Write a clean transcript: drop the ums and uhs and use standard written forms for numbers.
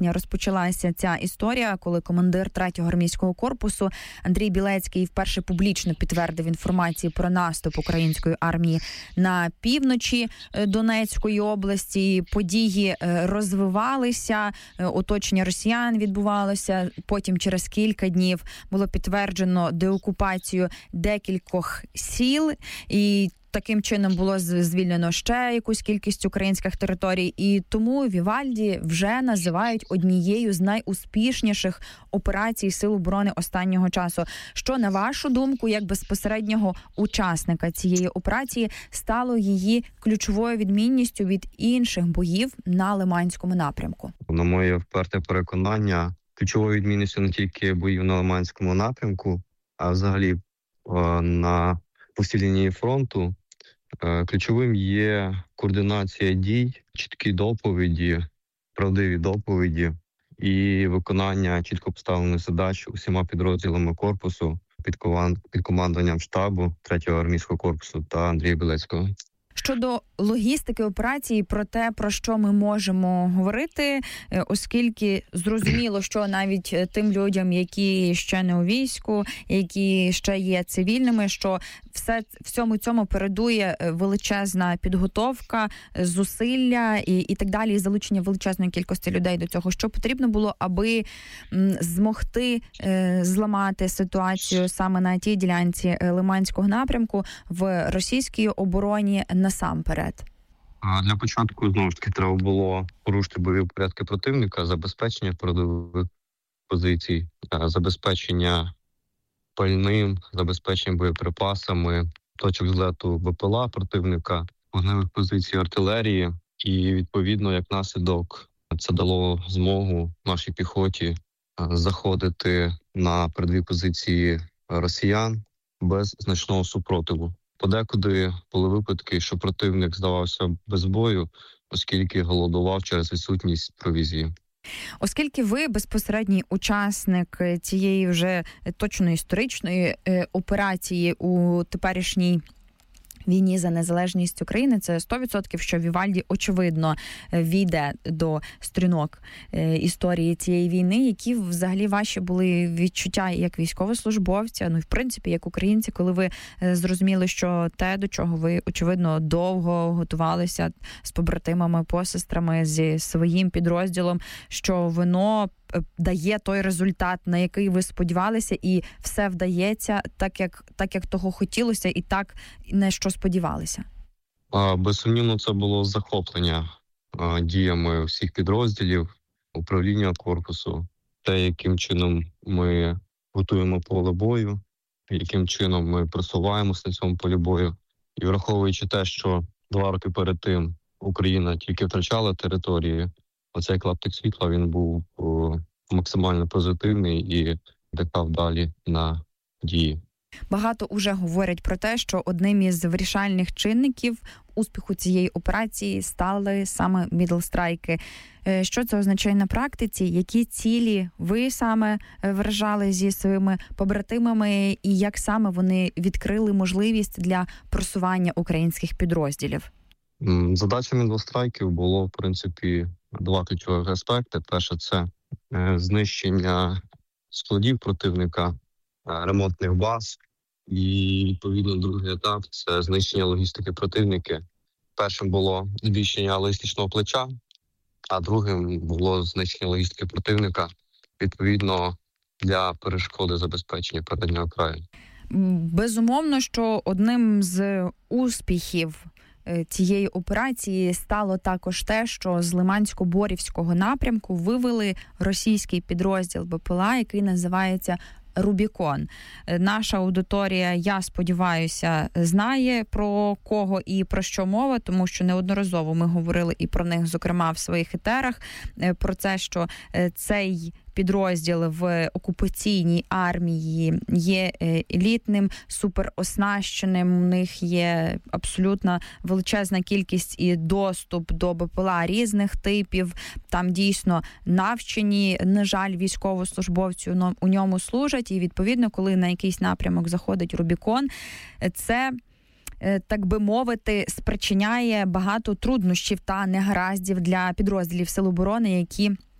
вересня розпочалася ця історія, коли командир 3-го армійського корпусу Андрій Білецький вперше публічно підтвердив інформацію про наступ української армії на півночі Донецької області. Події розвивалися, оточення росіян відбувалося. Потім через кілька днів було підтверджено деокупацію декількох сіл, і таким чином було звільнено ще якусь кількість українських територій. І тому Вівальді вже називають однією з найуспішніших операцій Сил оборони останнього часу. Що, на вашу думку, як безпосереднього учасника цієї операції, стало її ключовою відмінністю від інших боїв на Лиманському напрямку? На моє вперте переконання, ключовою відмінністю не тільки боїв на Лиманському напрямку, а взагалі по всій лінії фронту, ключовим є координація дій, чіткі доповіді, правдиві доповіді і виконання чітко поставлених задач усіма підрозділами корпусу під командуванням штабу 3-го армійського корпусу та Андрія Білецького. Щодо логістики операції, про те, про що ми можемо говорити, оскільки зрозуміло, що навіть тим людям, які ще не у війську, які ще є цивільними, що всьому цьому передує величезна підготовка, зусилля і так далі, і залучення величезної кількості людей до цього. Що потрібно було, аби змогти зламати ситуацію саме на тій ділянці Лиманського напрямку в російській обороні насамперед? Для початку, знову ж таки, треба було порушити бойові порядки противника, забезпечення передових позицій, забезпечення пальним, забезпечення боєприпасами, точок злету БПЛА противника, вогневих позицій артилерії. І, відповідно, як наслідок, це дало змогу нашій піхоті заходити на передові позиції росіян без значного супротиву. Подекуди були випадки, що противник здавався без бою, оскільки голодував через відсутність провізії. Оскільки ви безпосередній учасник цієї вже точно історичної операції у теперішній війні за незалежність України, це 100%, що Вівальді, очевидно, війде до сторінок історії цієї війни. Які взагалі ваші були відчуття як військовослужбовця, ну і в принципі як українці, коли ви зрозуміли, що те, до чого ви, очевидно, довго готувалися з побратимами, посестрами, зі своїм підрозділом, що воно дає той результат, на який ви сподівалися, і все вдається так, як того хотілося, і так, на що сподівалися? Безсумнівно, це було захоплення діями всіх підрозділів, управління корпусу, те, яким чином ми готуємо поле бою, яким чином ми просуваємося на цьому полі бою. І враховуючи те, що 2 роки перед тим Україна тільки втрачала території, оцей клаптик світла, він був максимально позитивний і дихав далі на дії. Багато уже говорять про те, що одним із вирішальних чинників успіху цієї операції стали саме мідлстрайки. Що це означає на практиці? Які цілі ви саме виражали зі своїми побратимами і як саме вони відкрили можливість для просування українських підрозділів? Задача мідлстрайків було, в принципі, 2 ключових аспекти. Перше – це знищення складів противника, ремонтних баз. І, відповідно, другий етап – це знищення логістики противника. Першим було збільшення логістичного плеча, а другим було знищення логістики противника, відповідно, для перешкоди забезпечення переднього краю. Безумовно, що одним з успіхів цієї операції стало також те, що з Лимансько-Борівського напрямку вивели російський підрозділ БПЛА, який називається «Рубікон». Наша аудиторія, я сподіваюся, знає, про кого і про що мова, тому що неодноразово ми говорили і про них, зокрема, в своїх етерах, про те, що цей підрозділ в окупаційній армії є елітним, супероснащеним, у них є абсолютно величезна кількість і доступ до БПЛА різних типів, там дійсно навчені, на жаль, військовослужбовці у ньому служать, і відповідно, коли на якийсь напрямок заходить Рубікон, це, так би мовити, спричиняє багато труднощів та негараздів для підрозділів Сил оборони, які